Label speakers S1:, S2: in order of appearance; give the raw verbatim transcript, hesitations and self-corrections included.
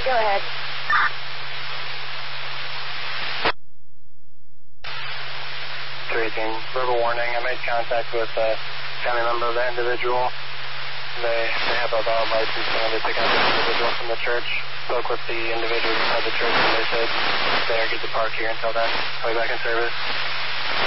S1: Go ahead.
S2: three eighteen, verbal warning. I made contact with a family member of that individual. They, they have a valid license and they pick up an individual from the church. Spoke with the individual inside the church and they said, better get to park here until then. I'll be back in service.